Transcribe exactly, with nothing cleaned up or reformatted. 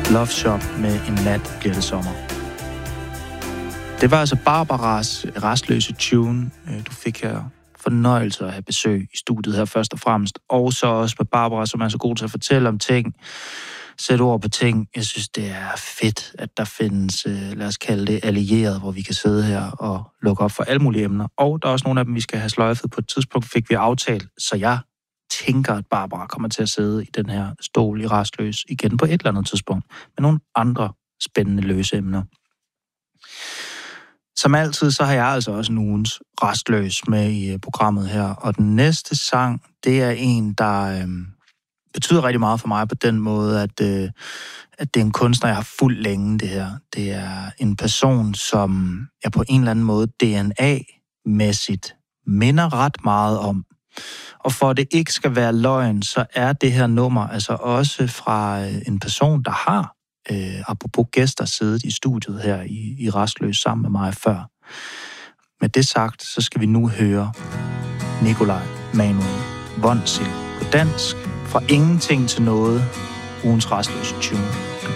Love Shop med En nat bliver det sommer. Det var altså Barbaras rastløse tune. Du fik her fornøjelse at have besøg i studiet her først og fremmest. Og så også med Barbara, som er så god til at fortælle om ting, sætte ord på ting. Jeg synes, det er fedt, at der findes, lad os kalde det, allieret, hvor vi kan sidde her og lukke op for alle mulige emner. Og der er også nogle af dem, vi skal have sløjfet. På et tidspunkt fik vi aftalt, så jeg tænker, at Barbara kommer til at sidde i den her stol i rastløs igen på et eller andet tidspunkt, med nogle andre spændende løse emner. Som altid, så har jeg altså også en ugens rastløs med i programmet her, og den næste sang, det er en, der øh, betyder rigtig meget for mig på den måde, at, øh, at det er en kunstner, jeg har fulgt længe, det her. Det er en person, som jeg på en eller anden måde D N A-mæssigt minder ret meget om. Og for at det ikke skal være løgn, så er det her nummer altså også fra en person, der har, øh, apropos gæster, siddet i studiet her i, i Rastløs sammen med mig før. Med det sagt, så skal vi nu høre Nikolaj Manuel Wonsild på dansk. Fra ingenting til noget, ugens rastløse tune. Den